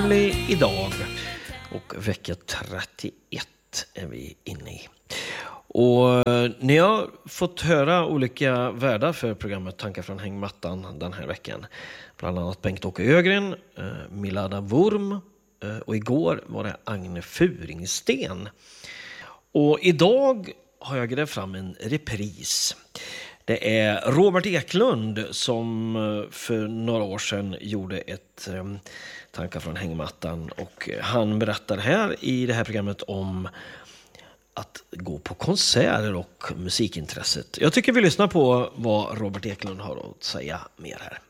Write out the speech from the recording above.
juli idag och vecka 31 är vi inne i. Och ni har fått höra olika värdar för programmet Tankar från hängmattan den här veckan. Bland annat Bengt-Åke Ögren, Milada Wurm och igår var det Agne Furingsten. Och idag har jag grävt fram en repris. Det är Robert Eklund som för några år sedan gjorde ett Tankar från hängmattan. Och han berättar här i det här programmet om att gå på konserter och musikintresset. Jag tycker vi lyssnar på vad Robert Eklund har att säga mer här.